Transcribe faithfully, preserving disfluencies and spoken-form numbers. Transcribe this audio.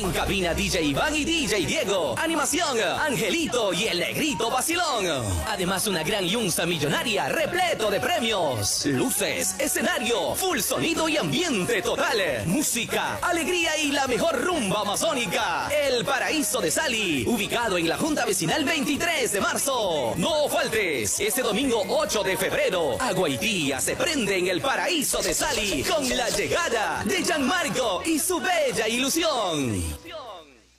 Cabina D J Iván y D J Diego. Animación, Angelito y el Negrito Vacilón. Además, una gran yunza millonaria repleto de premios. Luces, escenario, full sonido y ambiente total. Música, alegría y la mejor rumba amazónica. El Paraíso de Sali, ubicado en la Junta Vecinal veintitrés de marzo. No faltes, este domingo ocho de febrero, Aguaitía se prende en el Paraíso de Sali con la llegada de Gianmarco y su bella ilusión.